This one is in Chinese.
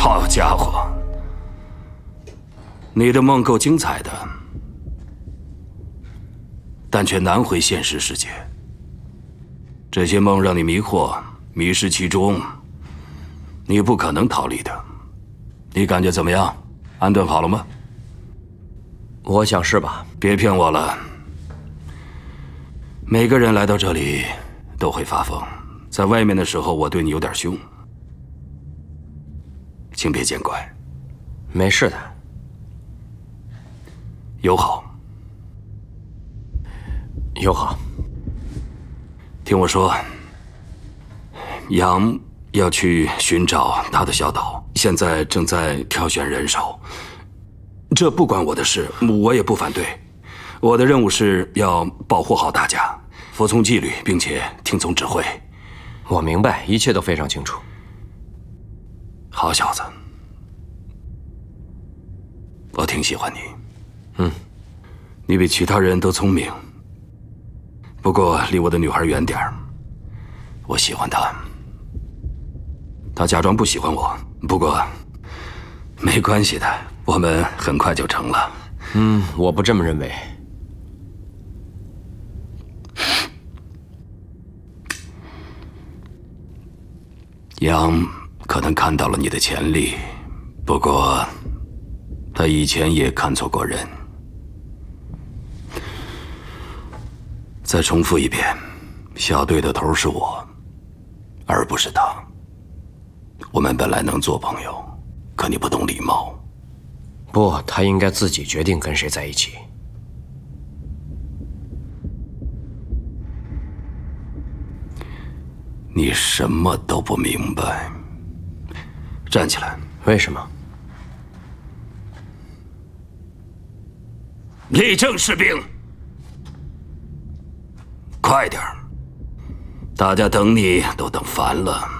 好家伙，你的梦够精彩的，但却难回现实世界。这些梦让你迷惑、迷失其中，你不可能逃离的。你感觉怎么样？安顿好了吗？ 我想是吧。 别骗我了。每个人来到这里都会发疯，在外面的时候我对你有点凶，请别见怪。 没事的。 友好， 友好。 听我说，杨要去寻找他的小岛，现在正在挑选人手。这不关我的事，我也不反对。我的任务是要保护好大家，服从纪律，并且听从指挥。 我明白，一切都非常清楚。 好小子，我挺喜欢你。你比其他人都聪明，不过离我的女孩远点儿。我喜欢她，她假装不喜欢我，不过没关系的，我们很快就成了。 我不这么认为。 杨可能看到了你的潜力，不过他以前也看错过人。再重复一遍，小队的头是我，而不是他。我们本来能做朋友，可你不懂礼貌。 不，他应该自己决定跟谁在一起。 你什么都不明白。站起来。 为什么？ 立正，士兵！快点儿，大家等你都等烦了。